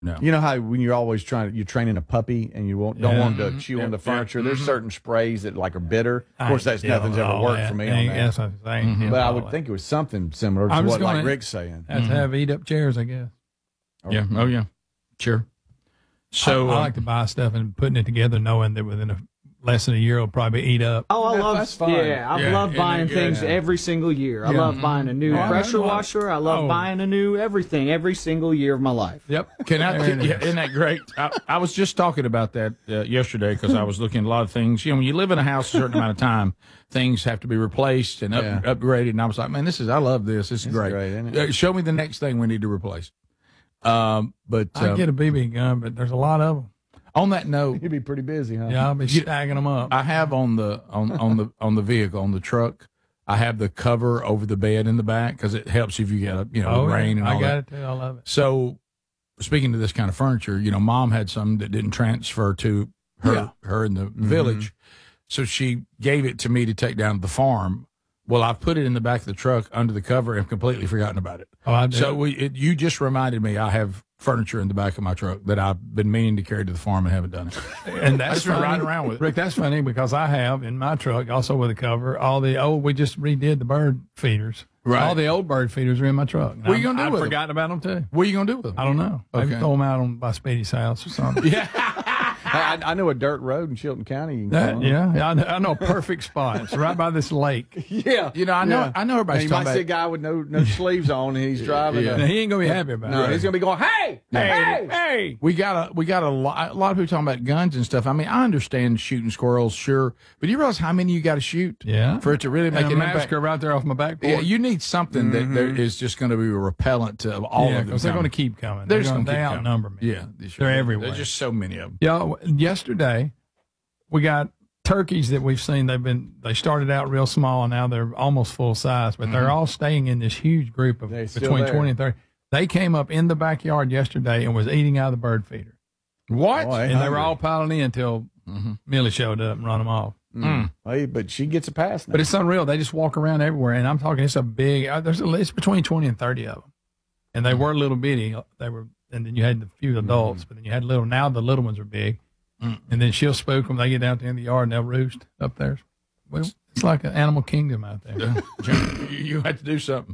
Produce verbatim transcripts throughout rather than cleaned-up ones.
No. You know how when you're always trying to, you're training a puppy and you won't, don't Yeah. want them to chew Yeah. on the furniture. Yeah. There's Mhm. certain sprays that like are bitter. Of I course, ain't that's nothing's dealing with ever all worked that. for me Ain't- on That's that. what I'm saying. Mhm. Deal But with I all would that. think it was something similar to I'm just what like gonna- Rick's saying. Have to have eat up chairs, I guess. Yeah. Oh, yeah. Sure. So I, I um, like to buy stuff and putting it together, knowing that within a less than a year it'll probably eat up. Oh, I Yeah, love that's fun. Yeah, I Yeah, love and buying it- things yeah. every single year. I Yeah. love buying a new Oh, I pressure know. washer. I love Oh. buying a new everything every single year of my life. Yep. Can I? There Can, it yeah, is. isn't that great? I, I was just talking about that uh, yesterday because I was looking at a lot of things. You know, when you live in a house a certain amount of time, things have to be replaced and up, Yeah. upgraded. And I was like, man, this is I love this. This is It's great. great, isn't it? Uh, show me the next thing we need to replace. Um, but I um, get a B B gun, but there's a lot of them. on that note, You'd be pretty busy, huh? Yeah, I'll be stacking them up. I have on the on, on the on the vehicle on the truck. I have the cover over the bed in the back because it helps if you get a, you know oh, rain yeah. and all I got that. it too. I love it. So, speaking to this kind of furniture, you know, Mom had some that didn't transfer to her Yeah. her in the village, so she gave it to me to take down to the farm. Well, I've put it in the back of the truck under the cover and completely forgotten about it. Oh, I do. So we, it, you just reminded me I have furniture in the back of my truck that I've been meaning to carry to the farm and haven't done it. and I that's just been funny. riding around with it. Rick, that's funny because I have in my truck, also with a cover, all the old, we just redid the bird feeders. Right. All the old bird feeders are in my truck. What are you I'm- gonna do I've with them? forgotten about them too. What are you gonna do with them? I don't know. Maybe Okay. throw them out on by Speedy's house or something. Yeah. I, I know a dirt road in Chilton County. You can That, call. yeah, I know, I know a perfect spot. It's right by this lake. yeah. You know, I know, Yeah. I know And everybody's you talking might about see a guy with no no sleeves on, and he's driving. Yeah. a- Now, he ain't gonna be happy about no, it. he's gonna be going, "Hey, Hey, hey, hey, we got a we got a lot, a lot of people talking about guns and stuff. I mean, I understand shooting squirrels, sure, but you realize how many you got to shoot, Yeah. for it to really make And a an impact. massacre right there off my back porch. Yeah, you need something that there is just going to be repellent to all yeah, of them. because they're going to keep coming. They're They're just gonna, going to they keep outnumber coming. me. Yeah, they sure They're do. everywhere. There's just so many of them. Yeah, w- yesterday we got turkeys that we've seen. They've been they started out real small and now they're almost full size, but they're all staying in this huge group of They're still between there. twenty and thirty. They came up in the backyard yesterday and was eating out of the bird feeder, What? Boy, and they were hungry. all piling in until Millie showed up and run them off. Mm. Hey, but she gets a pass now. But it's unreal. They just walk around everywhere, and I'm talking. It's a big. Uh, there's a, it's between twenty and thirty of them, and they were little bitty. They were, and then you had the few adults, but then you had little. Now the little ones are big, and then she'll spook them. They get down to the end of the yard and they'll roost up there. Well, it's like an animal kingdom out there. you, you had to do something.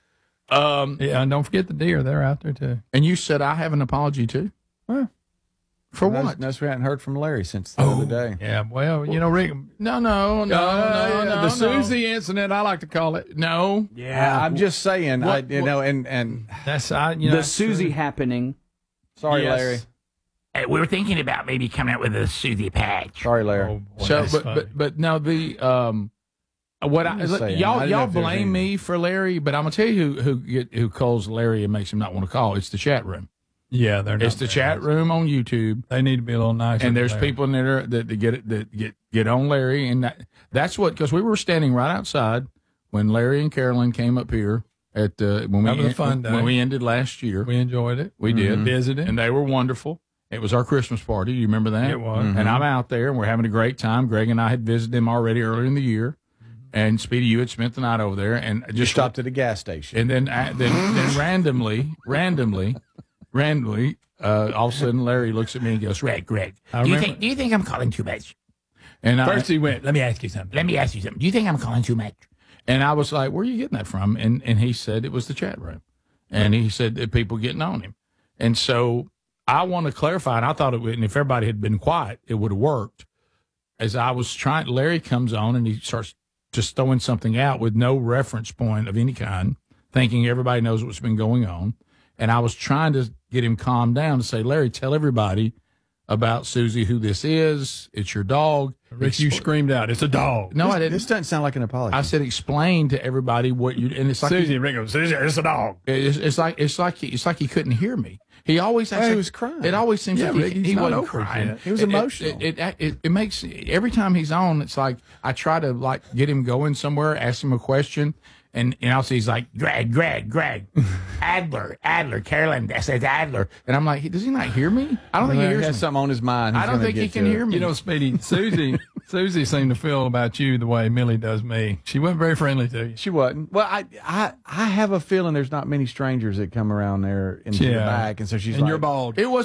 Um, Yeah, and don't forget the deer. They're out there too. and you said I have an apology too. Huh. For Notice- what? Notice we hadn't heard from Larry since the other day. Yeah, well, you know, Rick. No, no, no, uh, no, yeah, no. the Susie incident, I like to call it. No. Yeah, I'm just saying, I, What- you know, and and That's I. You know, the that's Susie true. happening. sorry, Yes. Larry. Uh, we were thinking about maybe coming out with a Susie patch. Sorry, Larry. Oh, boy, So, that's but, funny. but but now the um, what I I'm just look, saying, I y'all didn't know y'all if there was blame any- me for Larry, but I'm gonna tell you who who get, who calls Larry and makes him not want to call. It's the chat room. yeah, they're. It's not the very chat nice. room on YouTube. They need to be a little nicer. And to there's Larry. people in there that, that get it that get get on Larry, and that, that's what because we were standing right outside when Larry and Carolyn came up here at uh, when we Having a en- fun day. when we ended last year. We enjoyed it. We did. Visited. And they were wonderful. It was our Christmas party. You remember that? It was. And I'm out there, and we're having a great time. Greg and I had visited him already earlier in the year, and Speedy, you had spent the night over there, and You just stopped at a gas station. and then uh, then then randomly, randomly, randomly, uh, all of a sudden Larry looks at me and goes, Greg, Greg, I do you remember- think do you think I'm calling too much? and I, First he went, let me ask you something. Let me ask you something. Do you think I'm calling too much? And I was like, where are you getting that from? And and he said it was the chat room. And he said that people getting on him. And so I want to clarify, and I thought it would, and if everybody had been quiet, it would have worked. As I was trying, Larry comes on and he starts just throwing something out with no reference point of any kind, thinking everybody knows what's been going on. And I was trying to get him calmed down to say, Larry, tell everybody about Susie, who this is. It's your dog. Rick, you Expl- screamed out, it's a dog. No, I didn't. This doesn't sound like an apology. I said, explain to everybody what you, and it's like, Susie, Rick goes, Susie, it's a dog. It's, it's like it's like he, it's like he couldn't hear me. He always acts Well, he like- was crying. It always seems Yeah, like Rick, he, he's he not wasn't over it crying. yet. He was It- it- emotional. It it, it it makes every time he's on, it's like I try to like get him going somewhere, ask him a question, and and also he's like Greg, Greg, Greg, Adler, Adler, Carolyn, that says Adler. and I'm like, does he not hear me? I don't think he he hears has me. something on his mind. He's I don't gonna think he get can to hear it. me. You know, Speedy, Susie, Susie seemed to feel about you the way Millie does me. She wasn't very friendly to you. She wasn't. Well, I, I, I have a feeling there's not many strangers that come around there into the Yeah. back, and so she's And like, you're bald. It was